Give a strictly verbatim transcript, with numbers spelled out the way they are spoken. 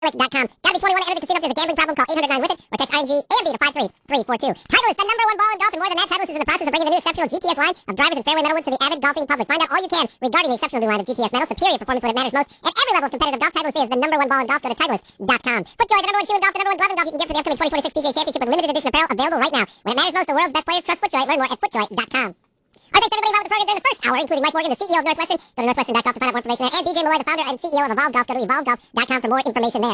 dot com. Gotta be twenty-one to enter the casino. If there's a gambling problem, call eight hundred nine with it or text I N G A M B to five three three four two. Titleist, the number one ball in golf, and more than that, Titleist is in the process of bringing the new exceptional G T S line of drivers and fairway metalwoods to the avid golfing public. Find out all you can regarding the exceptional new line of G T S metal, superior performance when it matters most. At every level of competitive golf, Titleist is the number one ball in golf. Go to Titleist dot com. FootJoy, the number one shoe in golf, the number one glove in golf you can get for the upcoming twenty twenty-six P G A Championship with limited edition apparel available right now. When it matters most, the world's best players trust FootJoy. Learn more at FootJoy dot com. All right, thanks everybody involved with the program during the first hour, including Mike Morgan, the C E O of Northwestern. Go to northwestern dot golf to find out more information there. And B J Malloy, the founder and C E O of Evolve Golf. Go to evolve golf dot com for more information there.